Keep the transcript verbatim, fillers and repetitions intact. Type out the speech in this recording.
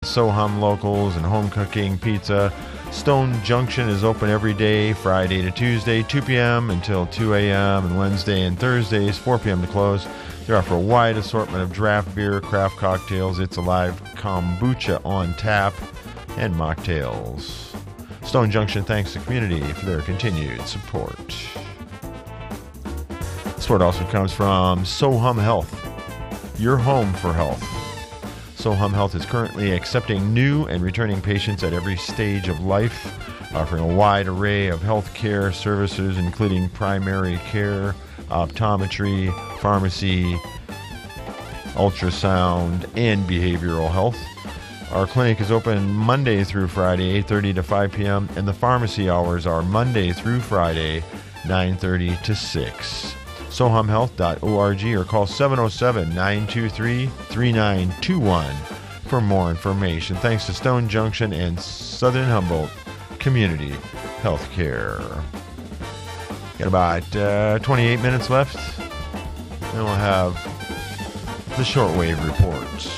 Sohum locals and home cooking pizza. Stone Junction is open every day, Friday to Tuesday, two p.m. until two a.m., and Wednesday and Thursdays, four p.m. to close. They offer a wide assortment of draft beer, craft cocktails, It's Alive kombucha on tap, and mocktails. Stone Junction thanks the community for their continued support. Support also comes from Sohum Health, your home for health. Sohum Health is currently accepting new and returning patients at every stage of life, offering a wide array of health care services, including primary care, optometry, pharmacy, ultrasound, and behavioral health. Our clinic is open Monday through Friday, eight thirty to five p.m., and the pharmacy hours are Monday through Friday, nine thirty to six. sohum health dot org or call seven oh seven, nine two three, three nine two one for more information. Thanks to Stone Junction and Southern Humboldt Community Healthcare. Got about uh, twenty-eight minutes left, and we'll have the shortwave reports.